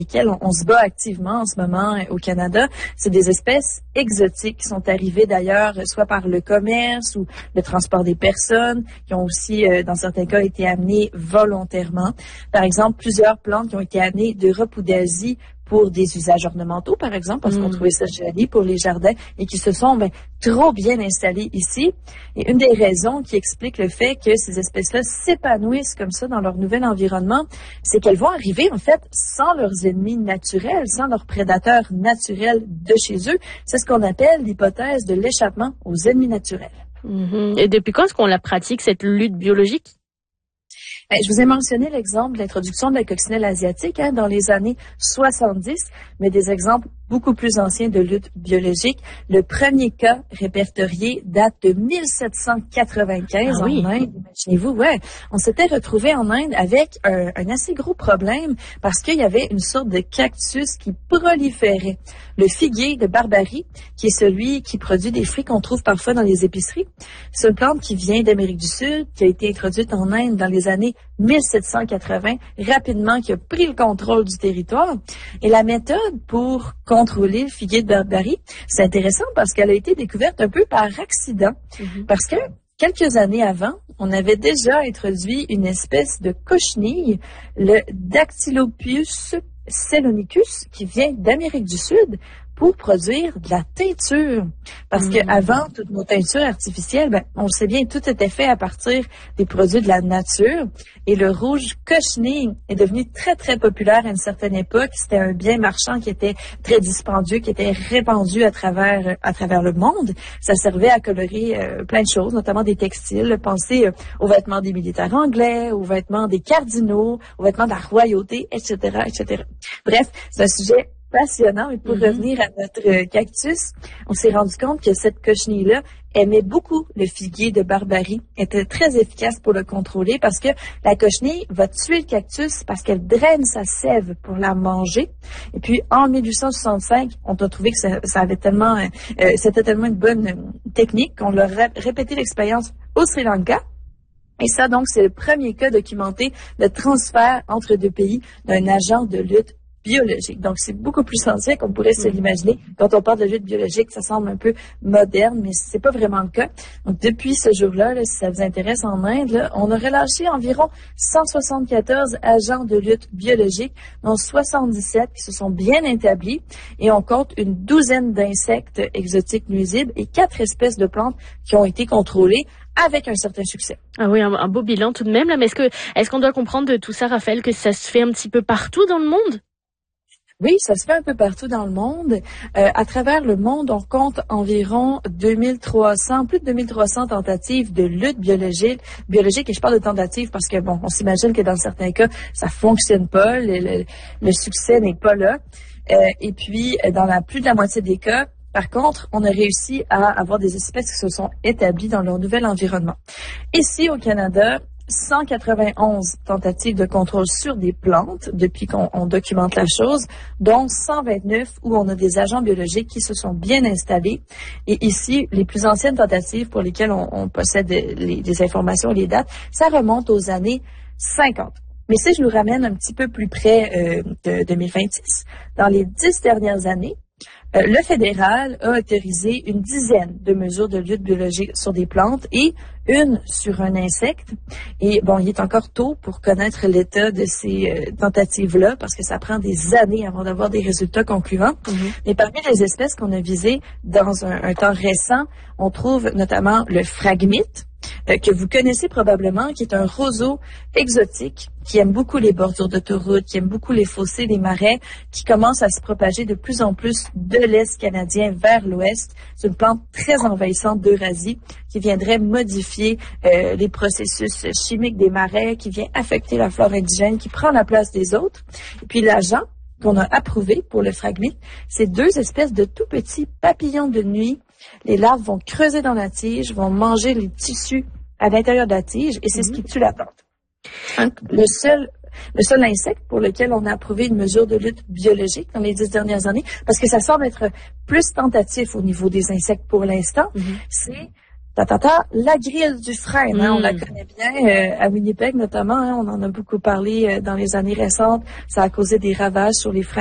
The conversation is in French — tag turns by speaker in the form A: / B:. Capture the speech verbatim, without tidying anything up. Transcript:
A: lesquelles on, on se bat activement en ce moment au Canada, c'est des espèces exotiques qui sont arrivées d'ailleurs soit par le commerce ou le transport des personnes, qui ont aussi, euh, dans certains cas, été amenées volontairement. Par exemple, plusieurs plantes qui ont été amenées d'Europe ou d'Asie pour des usages ornementaux, par exemple, parce mmh. qu'on trouvait ça joli pour les jardins et qui se sont ben, trop bien installés ici. Et une des raisons qui explique le fait que ces espèces-là s'épanouissent comme ça dans leur nouvel environnement, c'est qu'elles vont arriver, en fait, sans leurs ennemis naturels, sans leurs prédateurs naturels de chez eux. C'est ce qu'on appelle l'hypothèse de l'échappement aux ennemis naturels.
B: Mmh. Et depuis quand est-ce qu'on la pratique, cette lutte biologique?
A: Ben, je vous ai mentionné l'exemple de l'introduction de la coccinelle asiatique hein, dans les années soixante-dix, mais des exemples beaucoup plus anciens de lutte biologique. Le premier cas répertorié date de mille sept cent quatre-vingt-quinze ah, oui. en Inde. Imaginez-vous, ouais, on s'était retrouvé en Inde avec un, un assez gros problème parce qu'il y avait une sorte de cactus qui proliférait. Le figuier de Barbarie, qui est celui qui produit des fruits qu'on trouve parfois dans les épiceries. C'est une plante qui vient d'Amérique du Sud, qui a été introduite en Inde dans les années mille sept cent quatre-vingts, rapidement, qui a pris le contrôle du territoire. Et la méthode pour contrôler le figuier de Barbarie, c'est intéressant parce qu'elle a été découverte un peu par accident. Mm-hmm. Parce que quelques années avant, on avait déjà introduit une espèce de cochenille, le Dactylopius celonicus, qui vient d'Amérique du Sud, pour produire de la teinture. Parce mmh. qu'avant, toutes nos teintures artificielles, ben, on le sait bien, tout était fait à partir des produits de la nature. Et le rouge cochenille est devenu très, très populaire à une certaine époque. C'était un bien marchand qui était très dispendieux, qui était répandu à travers, à travers le monde. Ça servait à colorer euh, plein de choses, notamment des textiles. Pensez euh, aux vêtements des militaires anglais, aux vêtements des cardinaux, aux vêtements de la royauté, et cetera, et cetera. Bref, c'est un sujet passionnant, mais pour mm-hmm. revenir à notre cactus, on s'est rendu compte que cette cochenille-là aimait beaucoup le figuier de Barbarie, était très efficace pour le contrôler parce que la cochenille va tuer le cactus parce qu'elle draine sa sève pour la manger. Et puis, en mille huit cent soixante-cinq, on a trouvé que ça, ça avait tellement, euh, c'était tellement une bonne euh, technique qu'on leur a répété l'expérience au Sri Lanka. Et ça, donc, c'est le premier cas documenté de transfert entre deux pays d'un agent de lutte biologique. Donc, c'est beaucoup plus ancien qu'on pourrait se l'imaginer. Quand on parle de lutte biologique, ça semble un peu moderne, mais c'est pas vraiment le cas. Donc, depuis ce jour-là, là, si ça vous intéresse en Inde, là, on a relâché environ cent soixante-quatorze agents de lutte biologique, dont soixante-dix-sept qui se sont bien établis, et on compte une douzaine d'insectes exotiques nuisibles et quatre espèces de plantes qui ont été contrôlées avec un certain succès.
B: Ah oui, un, un beau bilan tout de même, là. Mais est-ce que, est-ce qu'on doit comprendre de tout ça, Raphaël, que ça se fait un petit peu partout dans le monde?
A: Oui, ça se fait un peu partout dans le monde. Euh, à travers le monde, on compte environ deux mille trois cents, plus de deux mille trois cents tentatives de lutte biologique, biologique. Et je parle de tentatives parce que, bon, on s'imagine que dans certains cas, ça fonctionne pas, le, le, le succès n'est pas là. Euh, et puis, dans la plus de la moitié des cas, par contre, on a réussi à avoir des espèces qui se sont établies dans leur nouvel environnement. Ici, au Canada, cent quatre-vingt-onze tentatives de contrôle sur des plantes depuis qu'on on documente la chose, dont cent vingt-neuf où on a des agents biologiques qui se sont bien installés. Et ici, les plus anciennes tentatives pour lesquelles on, on possède les, les informations et les dates, ça remonte aux années cinquante. Mais si je nous ramène un petit peu plus près euh, de deux mille vingt-six, dans les dix dernières années, Euh, le fédéral a autorisé une dizaine de mesures de lutte biologique sur des plantes et une sur un insecte. Et bon, il est encore tôt pour connaître l'état de ces euh, tentatives-là parce que ça prend des années avant d'avoir des résultats concluants. Mm-hmm. Mais parmi les espèces qu'on a visées dans un, un temps récent, on trouve notamment le phragmite, Euh, que vous connaissez probablement, qui est un roseau exotique, qui aime beaucoup les bordures d'autoroute, qui aime beaucoup les fossés, les marais, qui commence à se propager de plus en plus de l'Est canadien vers l'Ouest. C'est une plante très envahissante d'Eurasie, qui viendrait modifier euh, les processus chimiques des marais, qui vient affecter la flore indigène, qui prend la place des autres. Et puis l'agent qu'on a approuvé pour le phragmite, c'est deux espèces de tout petits papillons de nuit. Les larves vont creuser dans la tige, vont manger les tissus à l'intérieur de la tige, et c'est mm-hmm. ce qui tue la plante. Le seul, le seul insecte pour lequel on a approuvé une mesure de lutte biologique dans les dix dernières années, parce que ça semble être plus tentatif au niveau des insectes pour l'instant, mm-hmm. c'est Ta, ta, ta, la grille du frêne, hein,
B: Mm.
A: on la connaît bien, euh, à Winnipeg notamment, hein, on en a beaucoup parlé euh, dans les années récentes. Ça a causé des ravages sur les frênes